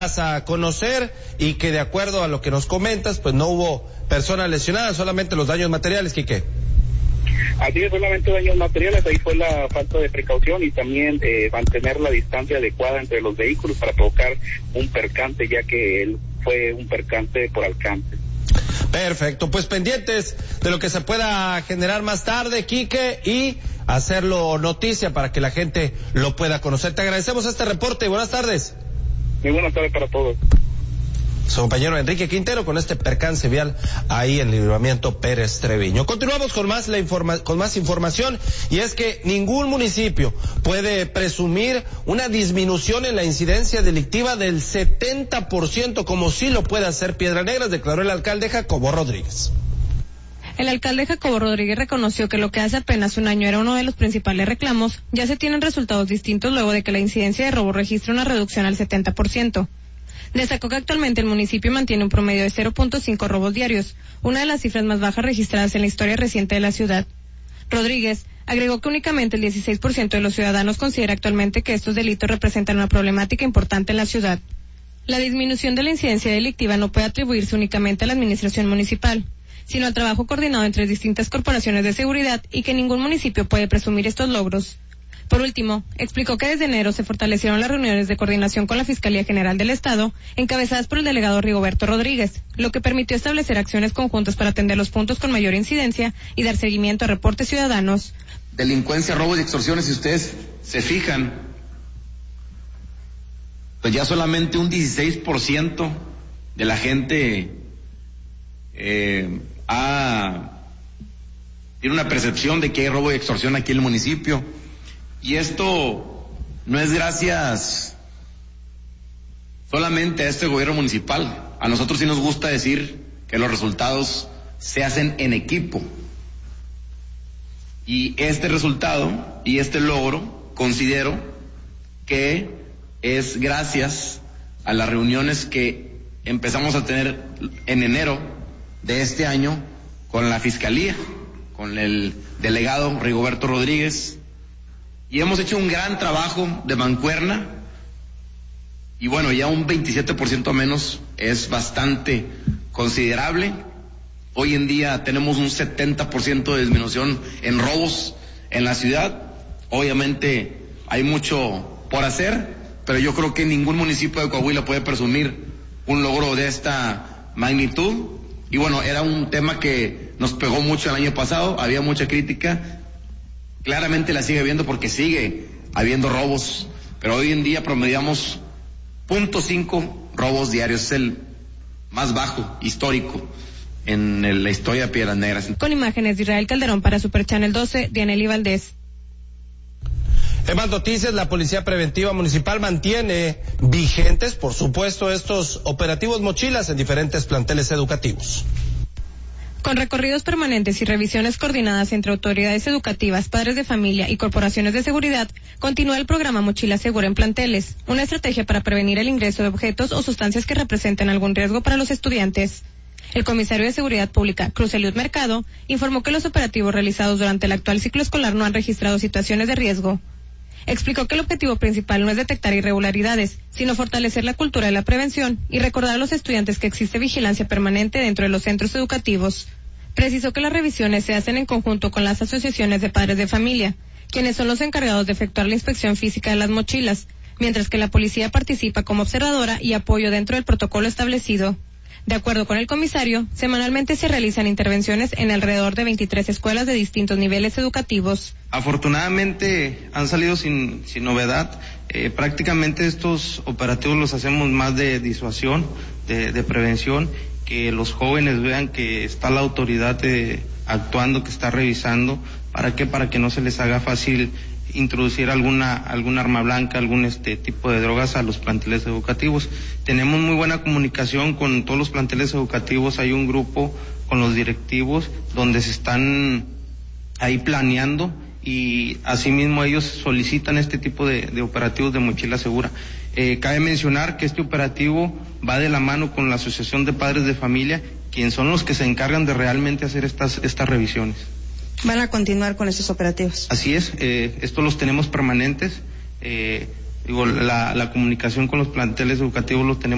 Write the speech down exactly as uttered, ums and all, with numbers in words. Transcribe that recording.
a conocer y que de acuerdo a lo que nos comentas, pues no hubo personas lesionadas, solamente los daños materiales, Quique. Así es, solamente daños materiales, ahí fue la falta de precaución y también eh, mantener la distancia adecuada entre los vehículos para provocar un percance, ya que él fue un percance por alcance. Perfecto, pues pendientes de lo que se pueda generar más tarde, Quique, y hacerlo noticia para que la gente lo pueda conocer. Te agradecemos este reporte y buenas tardes. Muy buenas tardes para todos. Su compañero Enrique Quintero con este percance vial ahí en el libramiento Pérez Treviño. Continuamos con más la informa con más información, y es que ningún municipio puede presumir una disminución en la incidencia delictiva del setenta por ciento como sí lo puede hacer Piedras Negras, declaró el alcalde Jacobo Rodríguez. El alcalde Jacobo Rodríguez reconoció que lo que hace apenas un año era uno de los principales reclamos, ya se tienen resultados distintos luego de que la incidencia de robo registra una reducción al setenta por ciento. Destacó que actualmente el municipio mantiene un promedio de cero punto cinco robos diarios, una de las cifras más bajas registradas en la historia reciente de la ciudad. Rodríguez agregó que únicamente el dieciséis por ciento de los ciudadanos considera actualmente que estos delitos representan una problemática importante en la ciudad. La disminución de la incidencia delictiva no puede atribuirse únicamente a la administración municipal, sino al trabajo coordinado entre distintas corporaciones de seguridad y que ningún municipio puede presumir estos logros. Por último, explicó que desde enero se fortalecieron las reuniones de coordinación con la Fiscalía General del Estado, encabezadas por el delegado Rigoberto Rodríguez, lo que permitió establecer acciones conjuntas para atender los puntos con mayor incidencia y dar seguimiento a reportes ciudadanos. Delincuencia, robos y extorsiones, si ustedes se fijan, pues ya solamente un dieciséis por ciento de la gente eh, ha, tiene una percepción de que hay robo y extorsión aquí en el municipio. Y esto no es gracias solamente a este gobierno municipal. A nosotros sí nos gusta decir que los resultados se hacen en equipo. Y este resultado y este logro considero que es gracias a las reuniones que empezamos a tener en enero de este año con la Fiscalía, con el delegado Rigoberto Rodríguez. Y hemos hecho un gran trabajo de mancuerna, y bueno, ya un veintisiete por ciento menos es bastante considerable. Hoy en día tenemos un setenta por ciento de disminución en robos en la ciudad. Obviamente hay mucho por hacer, pero yo creo que ningún municipio de Coahuila puede presumir un logro de esta magnitud. Y bueno, era un tema que nos pegó mucho el año pasado, había mucha crítica. Claramente la sigue habiendo porque sigue habiendo robos, pero hoy en día promediamos punto cinco robos diarios, es el más bajo histórico en el, la historia de Piedras Negras. Con imágenes de Israel Calderón para Super Channel doce, Dianely Valdés. En más noticias, la Policía Preventiva Municipal mantiene vigentes, por supuesto, estos operativos mochilas en diferentes planteles educativos. Con recorridos permanentes y revisiones coordinadas entre autoridades educativas, padres de familia y corporaciones de seguridad, continúa el programa Mochila Segura en planteles, una estrategia para prevenir el ingreso de objetos o sustancias que representen algún riesgo para los estudiantes. El comisario de Seguridad Pública, Cruz Eliud Mercado, informó que los operativos realizados durante el actual ciclo escolar no han registrado situaciones de riesgo. Explicó que el objetivo principal no es detectar irregularidades, sino fortalecer la cultura de la prevención y recordar a los estudiantes que existe vigilancia permanente dentro de los centros educativos. Precisó que las revisiones se hacen en conjunto con las asociaciones de padres de familia, quienes son los encargados de efectuar la inspección física de las mochilas, mientras que la policía participa como observadora y apoyo dentro del protocolo establecido. De acuerdo con el comisario, semanalmente se realizan intervenciones en alrededor de veintitrés escuelas de distintos niveles educativos. Afortunadamente han salido sin, sin novedad. Eh, prácticamente estos operativos los hacemos más de disuasión, de, de prevención, que los jóvenes vean que está la autoridad de, actuando, que está revisando. ¿Para qué? Para que no se les haga fácil introducir alguna alguna arma blanca, algún este tipo de drogas a los planteles educativos. Tenemos muy buena comunicación con todos los planteles educativos, hay un grupo con los directivos donde se están ahí planeando y asimismo ellos solicitan este tipo de, de operativos de mochila segura. Eh, cabe mencionar que este operativo va de la mano con la Asociación de Padres de Familia, quienes son los que se encargan de realmente hacer estas estas revisiones. ¿Van a continuar con estos operativos? Así es, eh, estos los tenemos permanentes, eh, digo, la, la comunicación con los planteles educativos los tenemos